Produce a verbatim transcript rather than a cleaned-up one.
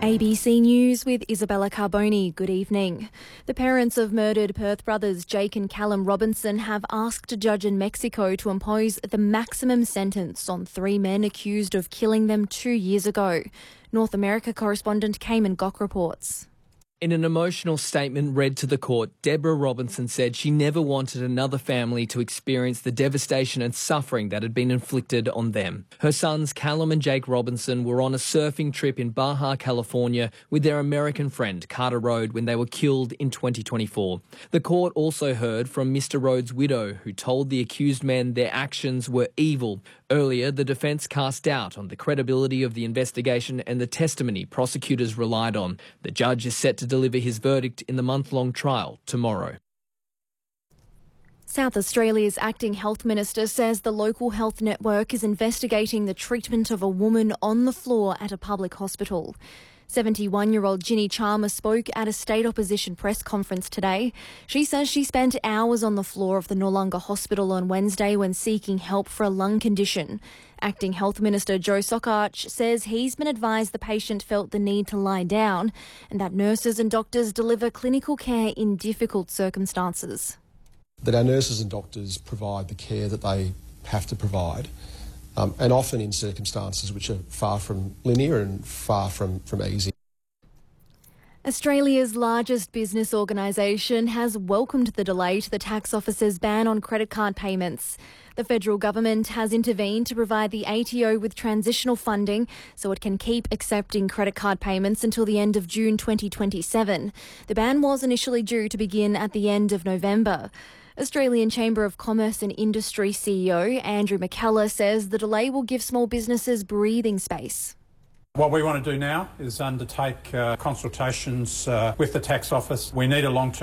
A B C News with Isabella Carboni. Good evening. The parents of murdered Perth brothers Jake and Callum Robinson have asked a judge in Mexico to impose the maximum sentence on three men accused of killing them two years ago. North America correspondent Cayman Gok reports. In an emotional statement read to the court, Deborah Robinson said she never wanted another family to experience the devastation and suffering that had been inflicted on them. Her sons, Callum and Jake Robinson, were on a surfing trip in Baja, California with their American friend, Carter Rode, when they were killed in twenty twenty-four. The court also heard from Mister Rhodes' widow, who told the accused men their actions were evil. Earlier, the defence cast doubt on the credibility of the investigation and the testimony prosecutors relied on. The judge is set to deliver his verdict in the month-long trial tomorrow. South Australia's acting health minister says the local health network is investigating the treatment of a woman on the floor at a public hospital. seventy-one-year-old Ginny Chalmers spoke at a state opposition press conference today. She says she spent hours on the floor of the Noarlunga Hospital on Wednesday when seeking help for a lung condition. Acting Health Minister Joe Sockarch says he's been advised the patient felt the need to lie down and that nurses and doctors deliver clinical care in difficult circumstances. That our nurses and doctors provide the care that they have to provide. Um, and often in circumstances which are far from linear and far from, from easy. Australia's largest business organisation has welcomed the delay to the tax office's ban on credit card payments. The federal government has intervened to provide the A T O with transitional funding so it can keep accepting credit card payments until the end of June twenty twenty-seven. The ban was initially due to begin at the end of November. Australian Chamber of Commerce and Industry C E O Andrew McKellar says the delay will give small businesses breathing space. What we want to do now is undertake uh, consultations uh, with the tax office. We need a long-term